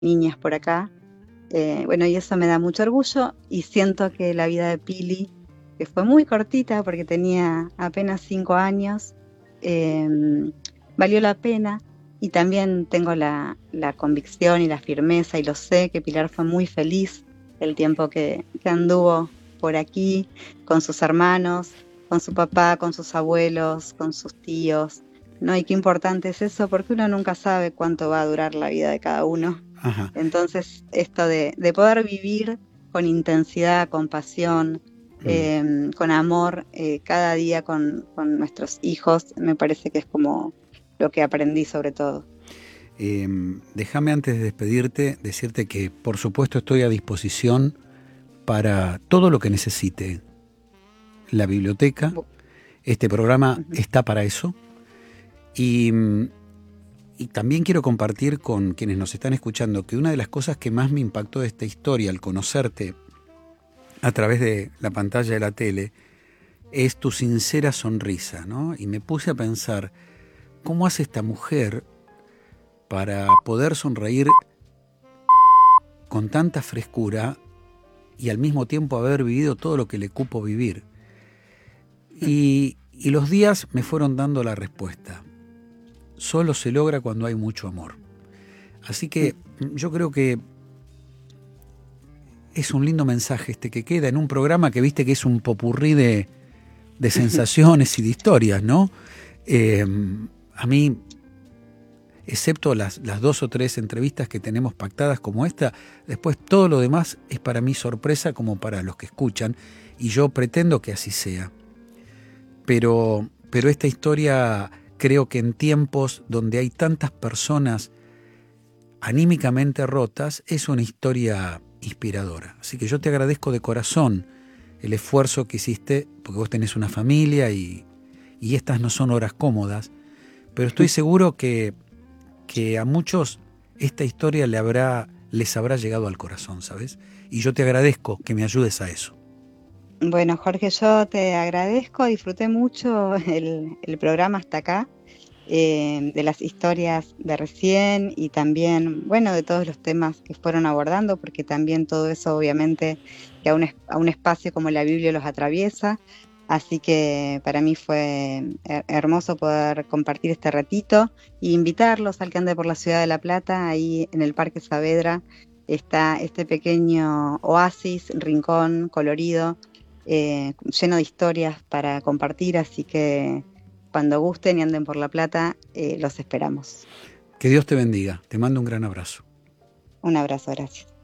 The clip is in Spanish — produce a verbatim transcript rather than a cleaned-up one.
niñas por acá. Eh, bueno, y eso me da mucho orgullo y siento que la vida de Pili, que fue muy cortita porque tenía apenas cinco años, eh, valió la pena. Y también tengo la, la convicción y la firmeza, y lo sé, que Pilar fue muy feliz el tiempo que, que anduvo por aquí, con sus hermanos, con su papá, con sus abuelos, con sus tíos, ¿no? Y qué importante es eso, porque uno nunca sabe cuánto va a durar la vida de cada uno. Ajá. Entonces, esto de, de poder vivir con intensidad, con pasión, Mm. eh, con amor, eh, cada día con, con nuestros hijos, me parece que es como lo que aprendí sobre todo. Eh, déjame antes de despedirte decirte que por supuesto estoy a disposición para todo lo que necesite. La biblioteca, este programa Uh-huh. está para eso. Y, y también quiero compartir con quienes nos están escuchando que una de las cosas que más me impactó de esta historia al conocerte a través de la pantalla de la tele es tu sincera sonrisa, ¿no? Y me puse a pensar, ¿cómo hace esta mujer para poder sonreír con tanta frescura y al mismo tiempo haber vivido todo lo que le cupo vivir? Y, y los días me fueron dando la respuesta. Solo se logra cuando hay mucho amor. Así que yo creo que es un lindo mensaje este que queda en un programa que viste que es un popurrí de, de sensaciones y de historias, ¿no? Eh, a mí, excepto las, las dos o tres entrevistas que tenemos pactadas como esta, después todo lo demás es para mí sorpresa como para los que escuchan, y yo pretendo que así sea. Pero, pero esta historia creo que en tiempos donde hay tantas personas anímicamente rotas, es una historia inspiradora. Así que yo te agradezco de corazón el esfuerzo que hiciste, porque vos tenés una familia y, y estas no son horas cómodas, pero estoy seguro que, que a muchos esta historia le habrá, les habrá llegado al corazón, ¿sabes? Y yo te agradezco que me ayudes a eso. Bueno, Jorge, yo te agradezco, disfruté mucho el, el programa hasta acá, eh, de las historias de recién y también, bueno, de todos los temas que fueron abordando, porque también todo eso obviamente que a un, a un espacio como la Biblia los atraviesa. Así que para mí fue hermoso poder compartir este ratito e invitarlos al que ande por la ciudad de La Plata. Ahí en el Parque Saavedra está este pequeño oasis, rincón colorido, eh, lleno de historias para compartir, así que cuando gusten y anden por La Plata, eh, los esperamos. Que Dios te bendiga. Te mando un gran abrazo. Un abrazo, gracias.